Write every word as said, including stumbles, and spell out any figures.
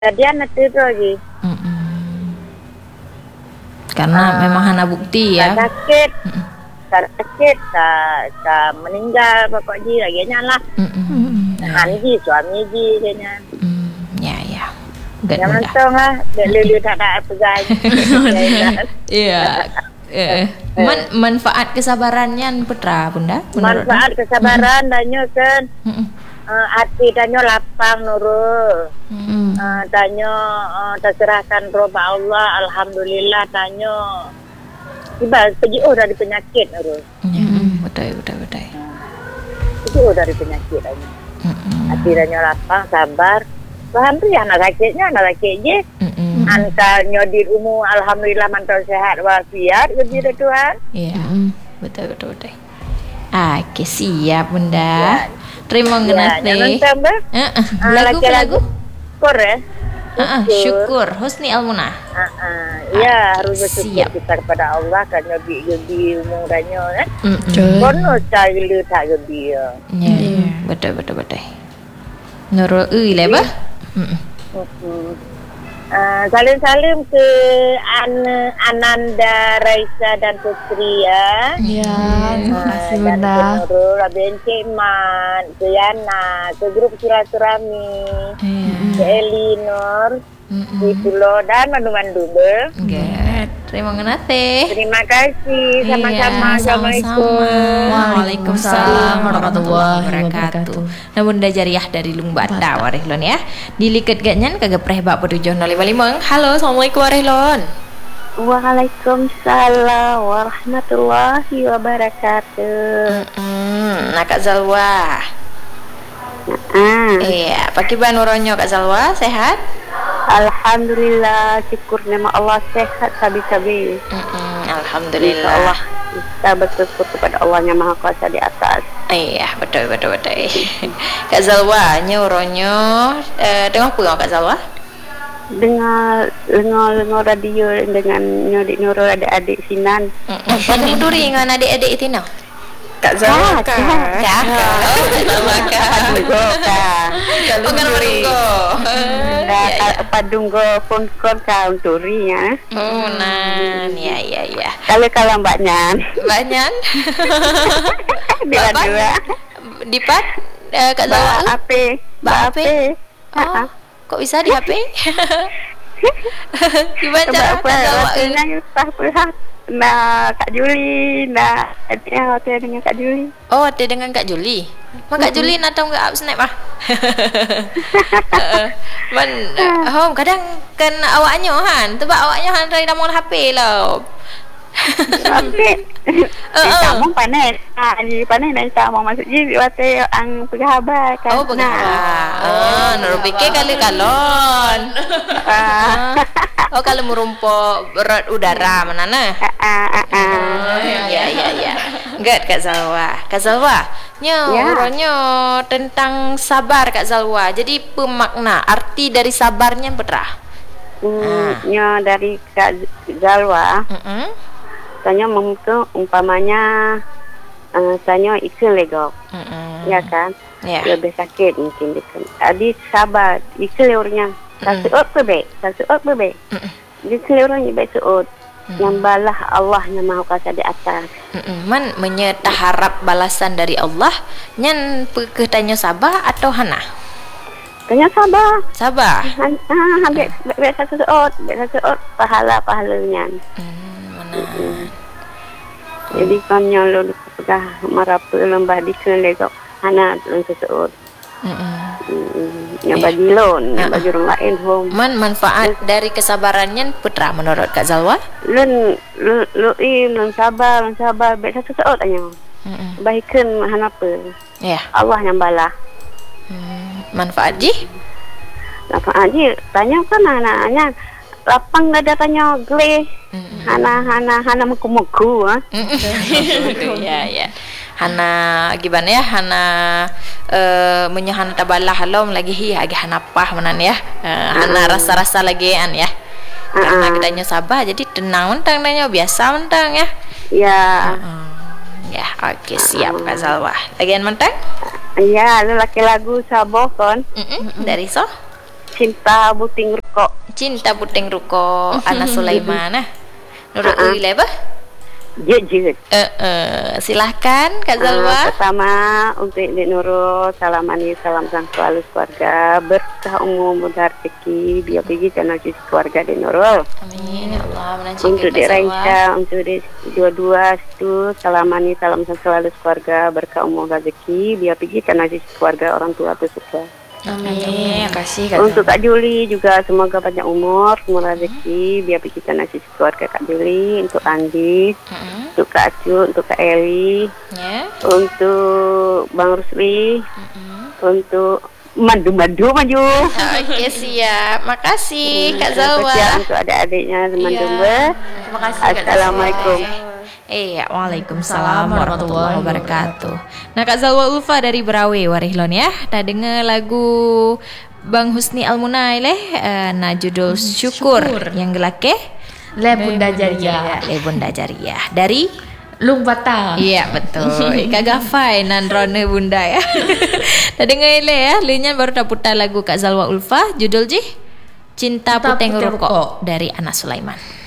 Dia nak tu lagi. Mm-mm. Karena uh, memang hana bukti ya. Tak sakit. Mm-mm. Tak sakit, tak, tak meninggal pokok ji lagi lah. Hanji suami ji kena. Ya ya. Jangan tong lah, lulu tak ada pegang. Iya. Eh, Man, manfaat kesabarannya Putra Bunda. Manfaat kesabaran danyo kan. Uh, hati danyo lapang nurul. Hmm. Uh, danyo uh, terserahkan roba Allah, alhamdulillah danyo. Tiba pejiu dari penyakit nurul. Hmm. Betul betul betul. Pejiu dari penyakit danyo. Hmm. Hati danyo lapang, sabar. Paham tu ya anak sakitnya, anak sakit je. Hmm. Antar nyodit umur, alhamdulillah mantau sehat walafiat gembira Tuhan. Iya. Hmm. Betul betul betul. Ah, okay, siap Bunda. Ya. Terima kasih. Ya, jangan tambah. Uh, uh. Lagu ke lagu? Syukur ya. Uh, uh, syukur. Husni Almunah. Uh, uh. Ya, harus bersyukur kita kepada Allah kerana gebi umurannya kan. Kono cari lu tak gebi. Ya. Yeah. Betul betul betul. Nurul ui lah bah. Uh, salim-salim ke An Ananda, Raisa dan Putri ya. Ya, terima kasih uh, Bunda. Dan ke Nurul, Abang Ceman, ke Yana, ke grup silaturahmi, mm-hmm. ke Elinor, mm-hmm. di Pulau dan Mandu-Mandu ber. Okay. Terima kasih. Terima kasih. Sama-sama. Iya, Assalamualaikum. Waalaikumsalam warahmatullahi wabarakatuh. Nah Bunda Jariah dari Lungbada Warehlon ya. Diliket ganyan kegepreh bak petujuh nol lima lima. Halo, assalamualaikum Warehlon. Waalaikumsalam warahmatullahi wabarakatuh. Mm-mm. Nah Kak Zalwa. Uh. Iya, pakai banuronyo Kak Zalwa, sehat? Alhamdulillah, syukur nama Allah sehat sabi-sabi. Mm-mm, Alhamdulillah. Allah kita bersyukur kepada Allah yang Maha Kuasa di atas. Iya, betul betul betul. Kak Zalwa, nyuronyo eh, dengar apa Kak Zalwa? Dengar dengar dengar radio dengan nyodik nurul adik-adik sinan. Pada duri dengan adik-adik itu no. Kak Zalwa kah? Kah? Oh, Kak Zalwa kah? Padunggo kah? Bukan Padunggo. Padunggo pun kon kau turi ya. Oh, nan. Ya, ya, ya. Kalau kalau mbaknya. Mbaknya? Dua-dua. Dipat? Kak Zalwa? Mbak Ape. Mbak Ape? Oh, kok bisa di H P? Gimana cara Kak Zalwa? Nah, Kak Juli, nah, adiknya hotel dengan Kak Juli. Oh, hotel dengan Kak Juli. Mak Kak Juli natang ke up snap ah. Man, home kadang kan awaknya han, tebak awaknya han dari damang H P lah. Tapi, kamu panas, ah, ni panas dan sama masuk je hotel ang pegahabat kan. Oh, pegahabat. Oh, nur fikir kali kalon. Oh, kalau merumpok berat udara mana nah? Oh, ya ya ya. Enggak Kak Zalwa. Kak Zalwa, nyo ya. Uronyo tentang sabar Kak Zalwa. Jadi pemakna arti dari sabarnya Putra. Hmm, nyo dari Kak Zalwa. Heeh. Tanya mungkin umpamanya uh, tanya ikut lego. Mm-hmm. Ya kan? Yeah. Lebih sakit mungkin dekat. Adi sabar, ikut orangnya. Satu ot bebe, satu ot bebe. Di seluruhnya baik seot. Yang balah Allah yang Maha Kuasa di atas. Mm-mm. Man menyerta harap balasan dari Allah. Nyan peketanya sabar atau hana? Tanya sabar. Sabar. Han, ah, ambil baik satu seot, baik satu seot pahala pahalanya. Mm. Hmm. Jadi kan yang lalu pegah marapa lembah di kelego anak lalu sesuatu. Hmm. Yang bagi lon, yang bagi orang lain home. Man manfaat hmm. dari kesabarannya Putra menurut Kak Zalwa? Lun lu lu im lun sabar, lun sabar baik satu sesuatu aja. Hmm. Baikkan hanapa? Ya. Yeah. Allah yang balah. Hmm. Manfaat ji? Manfaat ji. Tanya kan anak-anak lapang ada tanya gle. Mm-hmm. Hana hana hana muku-muku ah. Ya ya. Hana gimana ya? Hana uh, menyahan tabalah halom lagi hi agi hana pah menan ya. Uh, hana uh-uh. rasa-rasa lagi an ya. Uh-uh. Karena kitanya sabar jadi tenang mentang nanya biasa mentang ya. Ya. Uh-uh. Ya, oke okay, siap uh-uh. Kak Zalwa. Lagian mentang? Iya, lu laki lagu saboh kon. Mm-mm. Dari so? Cinta Buting Ruko. Cinta Buting Ruko Ana Sulaiman. Nah, nurut uh-uh. Uy leba? Jujur. Uh, uh, silahkan Kak Zalwa. Uh, pertama untuk Dek Nurul, salamani salam sang selalu keluarga, berkah umum mudah rezeki, biar pergi tanah suci keluarga Dek Nurul. Amin ya Allah. Untuk Dek Raisa, untuk Dek dua-dua itu salamani salam sang selalu keluarga, berkah umum rezeki, biar pergi tanah suci keluarga orang tua tu suka. Amin. Terima kasih Kak. Untuk Kak Juli juga semoga banyak umur, umur rezeki, biar pergi tanah suci keluarga Kak Juli. Untuk Andi, uh-huh. untuk Kak Acu, untuk Kak Eli, yeah. untuk Bang Rusli, uh-huh. untuk Mandu-mandu maju. Oke, siap. Makasih Kak Zalwa. Untuk adik-adiknya teman-teman. Yeah. Terima kasih. Assalamualaikum. Iya, waalaikumsalam warahmatullahi wabarakatuh. Nah, Kak Zalwa Ulfa dari Berawe Warihlon ya. Nah, dengar lagu Bang Husni Almunai leh, uh, nah judul Syukur, Syukur. Yang gelake Le Bunda Jariah. Le Bunda Jariah dari Lumbata. Iya, betul. Kak Gafai nandrone Bunda ya. Nah, dengar le ya, linya baru dah putar lagu Kak Zalwa Ulfa, judul ji Cinta, Cinta Puteng Ruko dari Ana Sulaiman.